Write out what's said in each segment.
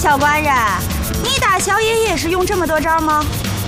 小官人，你打小野也是用这么多招吗？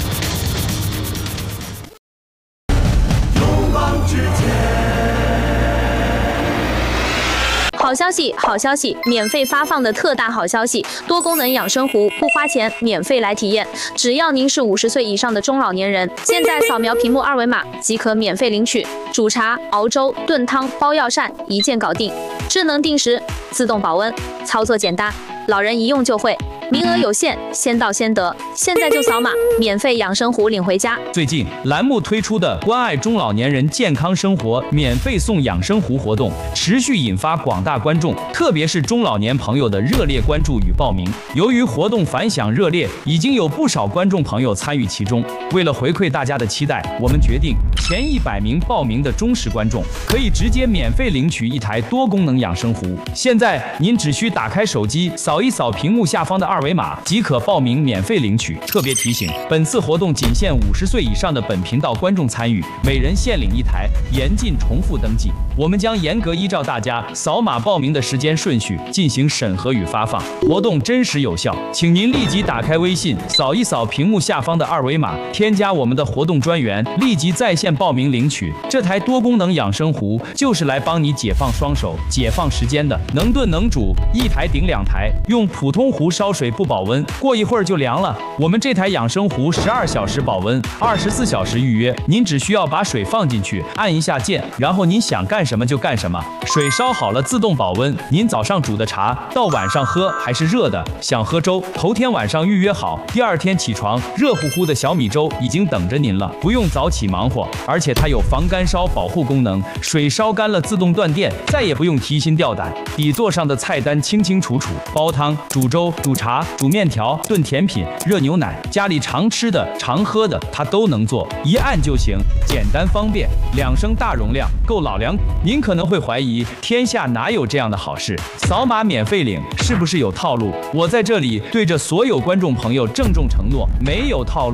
好消息，好消息！免费发放的特大好消息，多功能养生壶不花钱，免费来体验。只要您是50岁以上的中老年人，现在扫描屏幕二维码即可免费领取。煮茶、熬粥、炖汤、包药膳，一键搞定。智能定时，自动保温，操作简单，老人一用就会。名额有限，先到先得，现在就扫码，免费养生壶领回家。 最近栏目推出的关爱中老年人健康生活免费送养生壶活动，持续引发广大观众，特别是中老年朋友的热烈关注与报名。由于活动反响热烈，已经有不少观众朋友参与其中。为了回馈大家的期待，我们决定前100名报名的忠实观众可以直接免费领取一台多功能养生壶。现在您只需打开手机，扫一扫屏幕下方的二维码即可报名免费领取。特别提醒，本次活动仅限50岁以上的本频道观众参与，每人限领一台，严禁重复登记。我们将严格依照大家扫码报名的时间顺序进行审核与发放，活动真实有效。请您立即打开微信，扫一扫屏幕下方的二维码，添加我们的活动专员，立即在线报名领取。这台多功能养生壶就是来帮你解放双手、解放时间的，能炖能煮，一台顶2台，用普通壶烧水不保温，过一会儿就凉了。我们这台养生壶12小时保温，24小时预约。您只需要把水放进去，按一下键，然后您想干什么就干什么。水烧好了自动保温，您早上煮的茶到晚上喝还是热的。想喝粥，头天晚上预约好，第二天起床，热乎乎的小米粥已经等着您了，不用早起忙活。而且它有防干烧保护功能，水烧干了自动断电，再也不用提心吊胆。底座上的菜单清清楚楚，煲汤、煮粥、煮茶、煮面条、炖甜品、热牛奶，家里常吃的、常喝的，它都能做，一按就行，简单方便，2升大容量，够老梁。您可能会怀疑，天下哪有这样的好事？扫码免费领，是不是有套路？我在这里对着所有观众朋友郑重承诺，没有套路。